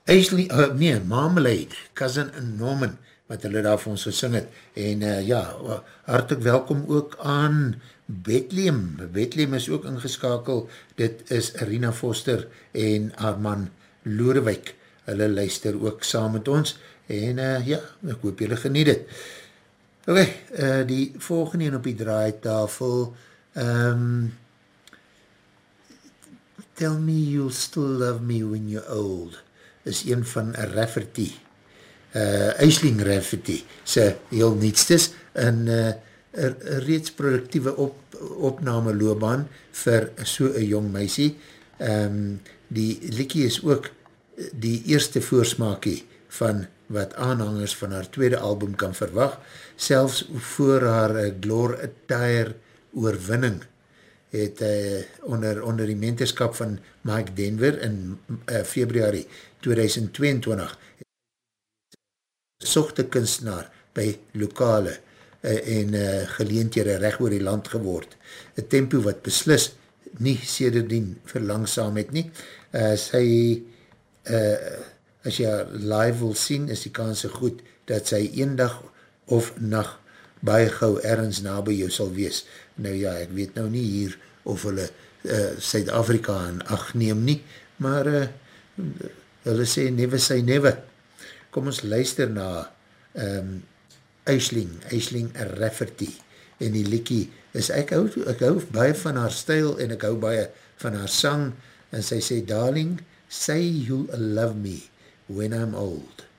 Ashley, nee, Marmalade, Cousin Norman, wat hulle daar vir ons gesing het, en ja, hartelijk welkom ook aan Bethlehem. Bethlehem is ook ingeskakel, dit is Rina Foster en haar man Lodewijk, hulle luister ook saam met ons, en ja, ek hoop julle geniet het. Ok, die volgende een op die draaitafel, Tell Me You'll Still Love Me When You're Old, is een van Rafferty, Aisling Rafferty, sy heel nietstes, en reeds productieve opname loopbaan vir so'n jong meisie. Die liedjie is ook die eerste voorsmaakie van wat aanhangers van haar tweede album kan verwag, selfs voor haar Glor Attire oorwinning het onder die mentorskap van Mike Denver in Februarie 2022 sochte kunstenaar by lokale en geleenthede reg oor die land geword. Een tempo wat beslis nie sederdien verlangsaam het nie. Sy as jy live wil sien, is die kanse goed dat sy een dag of nacht baie gauw ergens na by jou sal wees. Nou ja, ek weet nou nie hier of hulle Suid-Afrika in ag neem nie, maar hulle sê never say never. Kom ons luister na Aisling Rafferty, en die liedjie is, ek hou baie van haar styl, en ek hou baie van haar sang, en sy sê, darling, say you'll love me when I'm old.